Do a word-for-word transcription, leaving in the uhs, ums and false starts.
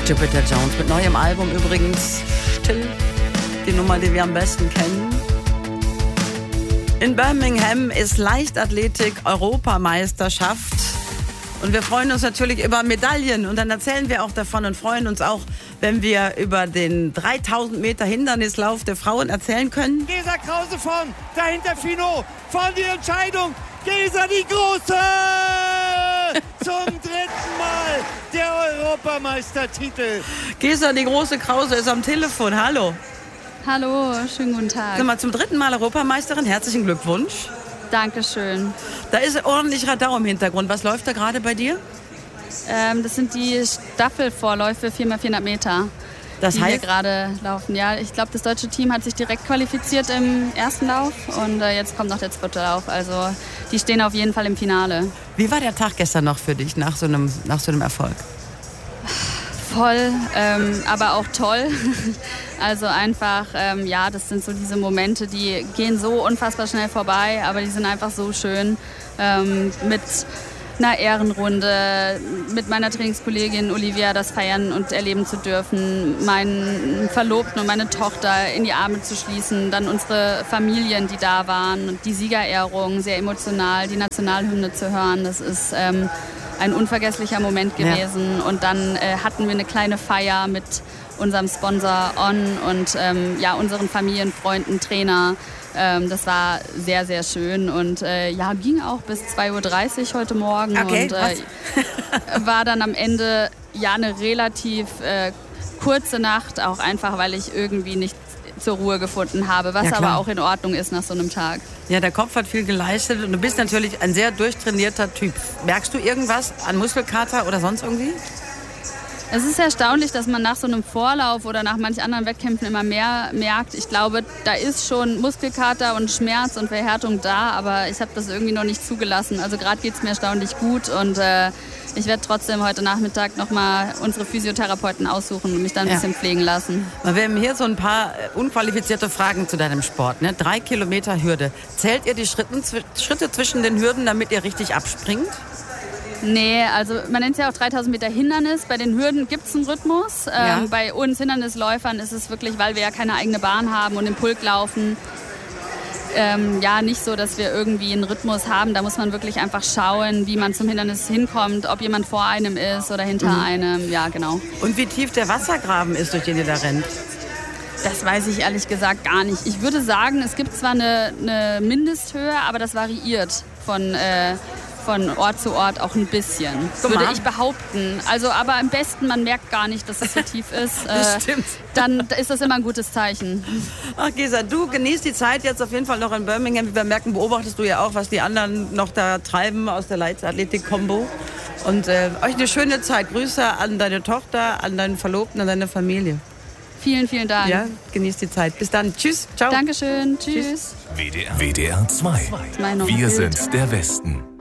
Jupiter Jones mit neuem Album übrigens. Still, die Nummer, die wir am besten kennen. In Birmingham ist Leichtathletik-Europameisterschaft. Und wir freuen uns natürlich über Medaillen. Und dann erzählen wir auch davon und freuen uns auch, wenn wir über den dreitausend Meter Hindernislauf der Frauen erzählen können. Gesa Krause vorn, dahinter Finot, vorn die Entscheidung. Gesa die Große! Zum dritten Mal der Europameistertitel. Gesa die Große Krause ist am Telefon. Hallo. Hallo, schönen guten Tag. Sag mal, zum dritten Mal Europameisterin. Herzlichen Glückwunsch. Dankeschön. Da ist ordentlich Radau im Hintergrund. Was läuft da gerade bei dir? Ähm, das sind die Staffelvorläufe vier mal vierhundert Meter, das die heißt? hier gerade laufen. Ja, ich glaube, das deutsche Team hat sich direkt qualifiziert im ersten Lauf und äh, jetzt kommt noch der zweite Lauf. Also die stehen auf jeden Fall im Finale. Wie war der Tag gestern noch für dich nach so einem, nach so einem Erfolg? Voll, ähm, aber auch toll. Also einfach, ähm, ja, das sind so diese Momente, die gehen so unfassbar schnell vorbei, aber die sind einfach so schön. Ähm, mit einer Ehrenrunde, mit meiner Trainingskollegin Olivia das feiern und erleben zu dürfen, meinen Verlobten und meine Tochter in die Arme zu schließen, dann unsere Familien, die da waren, und die Siegerehrung, sehr emotional, die Nationalhymne zu hören, das ist ähm, ein unvergesslicher Moment gewesen. Ja. Und dann äh, hatten wir eine kleine Feier mit unserem Sponsor On und ähm, ja, unseren Familien, Freunden, Trainer. Ähm, das war sehr, sehr schön und äh, ja, ging auch bis zwei Uhr dreißig heute Morgen. Okay, und äh, war dann am Ende ja eine relativ äh, kurze Nacht, auch einfach, weil ich irgendwie nicht zur Ruhe gefunden habe, was ja, aber auch in Ordnung ist nach so einem Tag. Ja, der Kopf hat viel geleistet und du bist natürlich ein sehr durchtrainierter Typ. Merkst du irgendwas an Muskelkater oder sonst irgendwie? Es ist erstaunlich, dass man nach so einem Vorlauf oder nach manch anderen Wettkämpfen immer mehr merkt. Ich glaube, da ist schon Muskelkater und Schmerz und Verhärtung da, aber ich habe das irgendwie noch nicht zugelassen. Also gerade geht es mir erstaunlich gut und äh, ich werde trotzdem heute Nachmittag nochmal unsere Physiotherapeuten aussuchen und mich dann ein ja. bisschen pflegen lassen. Wir haben hier so ein paar unqualifizierte Fragen zu deinem Sport. Ne? Drei Kilometer Hürde. Zählt ihr die Schritte, Schritte zwischen den Hürden, damit ihr richtig abspringt? Nee, also man nennt es ja auch dreitausend Meter Hindernis. Bei den Hürden gibt es einen Rhythmus. Ja. Ähm, bei uns Hindernisläufern ist es wirklich, weil wir ja keine eigene Bahn haben und im Pulk laufen, ähm, ja nicht so, dass wir irgendwie einen Rhythmus haben. Da muss man wirklich einfach schauen, wie man zum Hindernis hinkommt, ob jemand vor einem ist oder hinter mhm. einem. Ja, genau. Und wie tief der Wassergraben ist, durch den ihr da rennt? Das weiß ich ehrlich gesagt gar nicht. Ich würde sagen, es gibt zwar eine, eine Mindesthöhe, aber das variiert von... Äh, von Ort zu Ort auch ein bisschen, würde ich behaupten. Also, aber am besten, man merkt gar nicht, dass es so tief ist. Das stimmt. Dann ist das immer ein gutes Zeichen. Ach Gesa, du genießt die Zeit jetzt auf jeden Fall noch in Birmingham. Wie wir merken, beobachtest du ja auch, was die anderen noch da treiben aus der Leichtathletik-Kombo. Und äh, euch eine schöne Zeit. Grüße an deine Tochter, an deinen Verlobten, an deine Familie. Vielen, vielen Dank. Ja, genießt die Zeit. Bis dann. Tschüss. Ciao. Dankeschön. Tschüss. W D R, W D R zwei. Wir sind der Westen.